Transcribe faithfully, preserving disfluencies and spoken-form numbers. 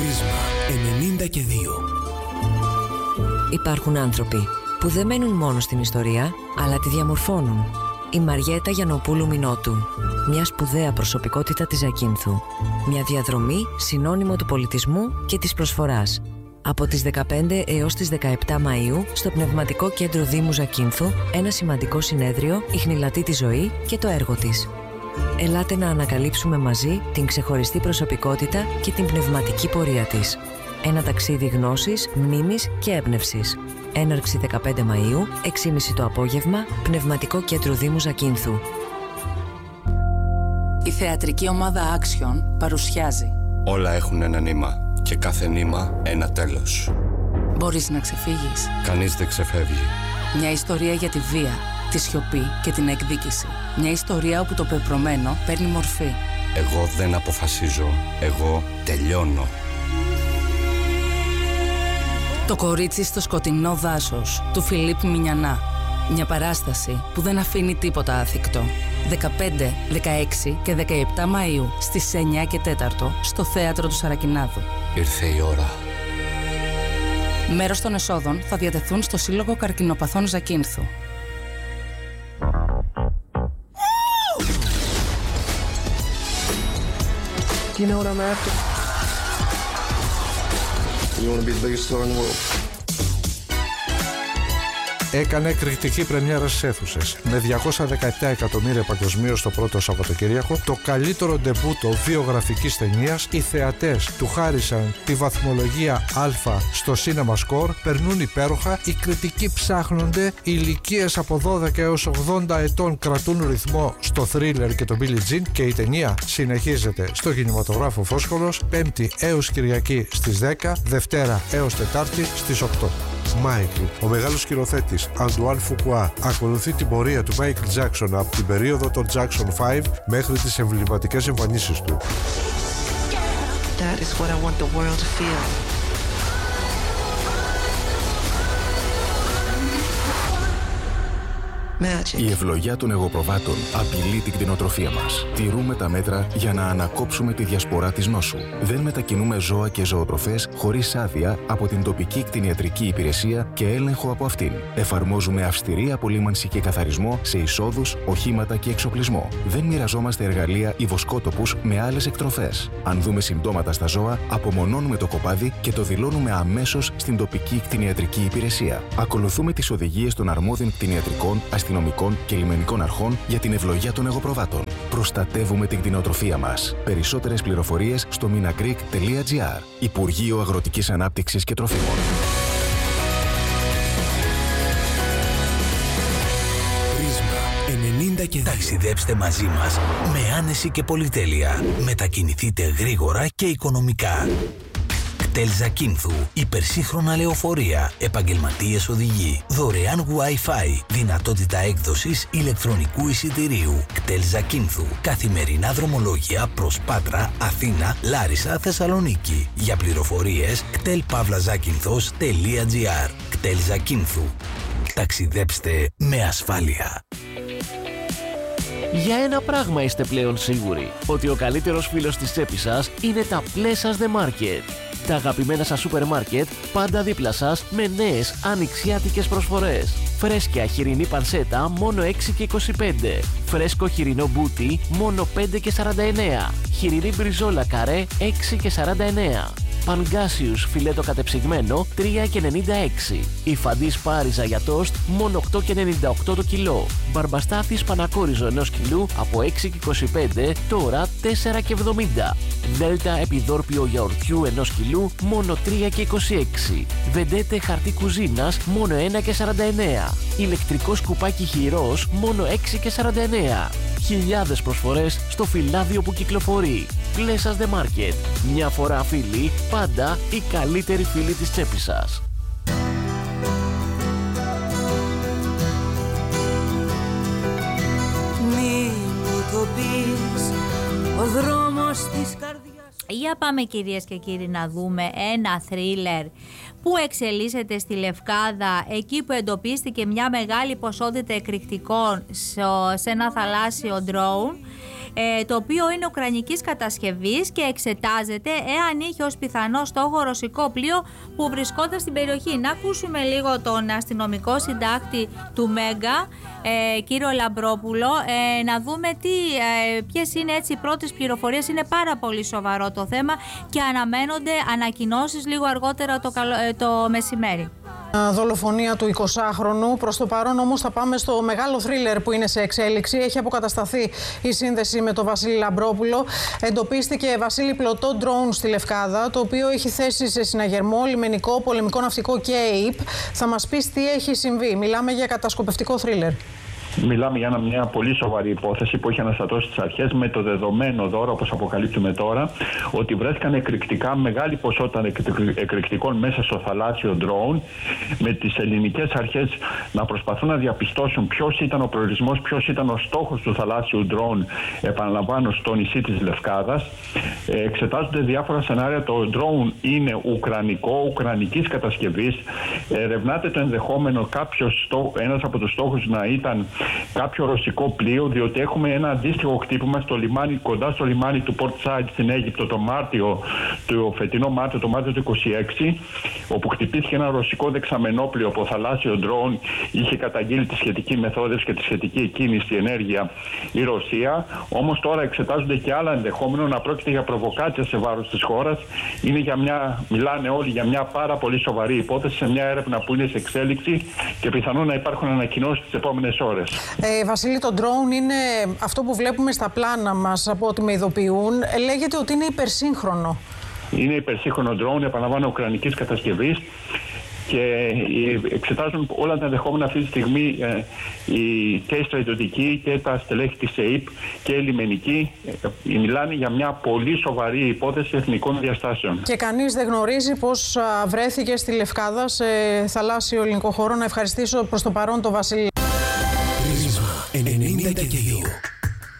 Πρίσμα ενενήντα και δύο. Υπάρχουν άνθρωποι που δεν μένουν μόνο στην ιστορία, αλλά τη διαμορφώνουν. Η Μαριέτα Γιαννοπούλου Μινώτου, μια σπουδαία προσωπικότητα της Ζακίνθου. Μια διαδρομή συνώνυμο του πολιτισμού και της προσφοράς. Από τις δεκαπέντε έως τις δεκαεπτά Μαΐου, στο Πνευματικό Κέντρο Δήμου Ζακίνθου, ένα σημαντικό συνέδριο ιχνηλατεί τη ζωή και το έργο της. Ελάτε να ανακαλύψουμε μαζί την ξεχωριστή προσωπικότητα και την πνευματική πορεία της. Ένα ταξίδι γνώσης, μνήμης και έμπνευσης. Έναρξη δεκαπέντε Μαΐου, έξι και μισή το απόγευμα, Πνευματικό Κέντρο Δήμου Ζακίνθου. Η θεατρική ομάδα Action παρουσιάζει. Όλα έχουν ένα νήμα και κάθε νήμα ένα τέλος. Μπορείς να ξεφύγεις. Κανείς δεν ξεφεύγει. Μια ιστορία για τη βία, τη σιωπή και την εκδίκηση. Μια ιστορία όπου το πεπρωμένο παίρνει μορφή. Εγώ δεν αποφασίζω. Εγώ τελειώνω. Το κορίτσι στο σκοτεινό δάσος του Φιλίπ Μινιανά. Μια παράσταση που δεν αφήνει τίποτα άθικτο. δεκαπέντε, δεκαέξι και δεκαεπτά Μαΐου στις εννιά και τέσσερα στο Θέατρο του Σαρακινάδου. Ήρθε η ώρα. Μέρος των εσόδων θα διατεθούν στο Σύλλογο Καρκινοπαθών Ζακίνθου. You know what I'm after? You want to be the biggest star in the world? Έκανε εκρηκτική πρεμιέρα στις αίθουσες με διακόσια δεκαεπτά εκατομμύρια παγκοσμίως το πρώτο Σαββατοκύριακο, το καλύτερο ντεμπούτο βιογραφικής ταινίας. Οι θεατές του χάρισαν τη βαθμολογία Α στο Cinema Score, περνούν υπέροχα, οι κριτικοί ψάχνονται, οι ηλικίες από δώδεκα έως ογδόντα ετών κρατούν ρυθμό στο θρίλερ και το Billie Jean και η ταινία συνεχίζεται στο κινηματογράφο Φόσκολος, Πέμπτη έως Κυριακή στις δέκα, Δευτέρα έως Τετάρτη στις οκτώ. Μάικλ, ο μεγάλος σκηνοθέτης Αντουάν Φουκουά, ακολουθεί την πορεία του Μάικλ Τζάκσον από την περίοδο των Jackson πέντε μέχρι τις εμβληματικές εμφανίσεις του. That is what I want the world to feel. Η ευλογιά των εγωπροβάτων απειλεί την κτηνοτροφία μας. Τηρούμε τα μέτρα για να ανακόψουμε τη διασπορά της νόσου. Δεν μετακινούμε ζώα και ζωοτροφές χωρίς άδεια από την τοπική κτηνιατρική υπηρεσία και έλεγχο από αυτήν. Εφαρμόζουμε αυστηρή απολύμανση και καθαρισμό σε εισόδους, οχήματα και εξοπλισμό. Δεν μοιραζόμαστε εργαλεία ή βοσκότοπους με άλλες εκτροφές. Αν δούμε συμπτώματα στα ζώα, απομονώνουμε το κοπάδι και το δηλώνουμε αμέσως στην τοπική κτηνιατρική υπηρεσία. Ακολουθούμε τις οδηγίες των αρμόδιων κτηνιατρικών, αστυνομικών και λιμενικών αρχών για την ευλογιά των εγωπροβάτων. Προστατεύουμε την κτηνοτροφία μας. Περισσότερες πληροφορίες στο minagreek τελεία gr. Υπουργείο Αγροτικής Ανάπτυξης και Τροφίμων. Πρίσμα ενενήντα και δύο. Ταξιδέψτε μαζί μας με άνεση και πολυτέλεια. Μετακινηθείτε γρήγορα και οικονομικά. κτέλ Ζακίνθου, υπερσύγχρονα λεωφορεία, επαγγελματίες οδηγοί, δωρεάν Wi-Fi, δυνατότητα έκδοσης ηλεκτρονικού εισιτηρίου. κτέλ Ζακίνθου, καθημερινά δρομολόγια προς Πάτρα, Αθήνα, Λάρισα, Θεσσαλονίκη. Για πληροφορίες κτέλ παύλα ζάκυνθος τελεία gr. κτέλ Ζακίνθου. Ταξιδέψτε με ασφάλεια. Για ένα πράγμα είστε πλέον σίγουροι, ότι ο καλύτερος φίλος της τσέπης σας είναι τα Plessas The Market. Τα αγαπημένα σας σούπερ μάρκετ πάντα δίπλα σας με νέες ανοιξιάτικες προσφορές. Φρέσκια χοιρινή πανσέτα μόνο έξι και είκοσι πέντε. Φρέσκο χοιρινό μπούτι μόνο πέντε και σαράντα εννέα. Χοιρινή μπριζόλα καρέ έξι και σαράντα εννέα. Πανγκάσιους φιλέτο κατεψυγμένο τρία και ενενήντα έξι. Υφαντής πάριζα για τόστ μόνο οκτώ και ενενήντα οκτώ το κιλό. Μπαρμπαστάθης πανακόριζο ενός κιλού από έξι και είκοσι πέντε τώρα τέσσερα και εβδομήντα. Δέλτα επιδόρπιο γιαουρτιού ενός κιλού μόνο τρία και είκοσι έξι. Βεντέτε χαρτί κουζίνας μόνο ένα και σαράντα εννέα. Ηλεκτρικό σκουπάκι χειρός μόνο έξι και σαράντα εννέα. Χιλιάδες προσφορές στο φυλάδιο που κυκλοφορεί. Plessas The Market. Μια φορά φίλοι, πάντα η καλύτερη φίλη της τσέπης σας. Μη μου το πεις, ο δρόμος της καρδιάς. Για πάμε κυρίες και κύριοι να δούμε ένα θρίλερ που εξελίσσεται στη Λευκάδα, εκεί που εντοπίστηκε μια μεγάλη ποσότητα εκρηκτικών σε ένα θαλάσσιο ντρόουν ε, το οποίο είναι ουκρανικής κατασκευής και εξετάζεται εάν είχε ως πιθανό στόχο ρωσικό πλοίο που βρισκόταν στην περιοχή. Να ακούσουμε λίγο τον αστυνομικό συντάκτη του Μέγκα, ε, κύριο Λαμπρόπουλο, ε, να δούμε τι, ε, ποιες είναι έτσι οι πρώτες πληροφορίες. Είναι πάρα πολύ σοβαρό το θέμα και αναμένονται ανακοινώσεις λίγο αργότερα το, καλο, ε, το μεσημέρι. Δολοφονία του εικοσάχρονου. Προς το παρόν όμως θα πάμε στο μεγάλο θρίλερ που είναι σε εξέλιξη. Έχει αποκατασταθεί η σύνδεση με τον Βασίλη Λαμπρόπουλο. Εντοπίστηκε, Βασίλη, πλωτό ντρόουν στη Λευκάδα, το οποίο έχει θέσει σε συναγερμό λιμενικό, πολεμικό ναυτικό και ΕΙΠ. Θα μας πεις τι έχει συμβεί. Μιλάμε για κατασκοπευτικό θρίλερ. Μιλάμε για μια πολύ σοβαρή υπόθεση που έχει αναστατώσει τις αρχές, με το δεδομένο δώρο, όπως αποκαλύπτουμε τώρα, ότι βρέθηκαν εκρηκτικά, μεγάλη ποσότητα εκρηκτικών μέσα στο θαλάσσιο ντρόουν, με τις ελληνικές αρχές να προσπαθούν να διαπιστώσουν ποιος ήταν ο προορισμός, ποιος ήταν ο στόχος του θαλάσσιου ντρόουν, επαναλαμβάνω, στο νησί της Λευκάδας. Ε, εξετάζονται διάφορα σενάρια. Το ντρόουν είναι ουκρανικό, ουκρανικής κατασκευής. Ερευνάται το ενδεχόμενο κάποιος, ένας από τους στόχους να ήταν κάποιο ρωσικό πλοίο, διότι έχουμε ένα αντίστοιχο χτύπημα στο λιμάνι, κοντά στο λιμάνι του Port Said στην Αίγυπτο το Μάρτιο, το φετινό Μάρτιο, το Μάρτιο του είκοσι έξι, όπου χτυπήθηκε ένα ρωσικό δεξαμενόπλοιο από θαλάσσιο ντρόουν. Είχε καταγγείλει τη σχετική μεθόδευση και τη σχετική εκκίνηση ενέργεια η Ρωσία. Όμως τώρα εξετάζονται και άλλα ενδεχόμενο να πρόκειται για προβοκάτσια σε βάρος της χώρας. Είναι για μια, μιλάνε όλοι για μια πάρα πολύ σοβαρή υπόθεση, σε μια έρευνα που είναι σε εξέλιξη και πιθανόν να υπάρχουν ανακοινώσεις τις επόμενες ώρες. Ε, Βασίλη, το drone είναι αυτό που βλέπουμε στα πλάνα μας, από ό,τι με ειδοποιούν. Λέγεται ότι είναι υπερσύγχρονο. Είναι υπερσύγχρονο drone, επαναλαμβάνω, ουκρανικής κατασκευής, και εξετάζουν όλα τα ενδεχόμενα αυτή τη στιγμή ε, οι, και οι στρατιωτικοί και τα στελέχη της ΕΙΠ και οι λιμενικοί. Ε, μιλάνε για μια πολύ σοβαρή υπόθεση εθνικών διαστάσεων. Και κανείς δεν γνωρίζει πώς α, βρέθηκε στη Λευκάδα, σε θαλάσσιο ελληνικό χώρο. Να ευχαριστήσω προς το παρόν τον Βασίλη. ενενήντα και δύο.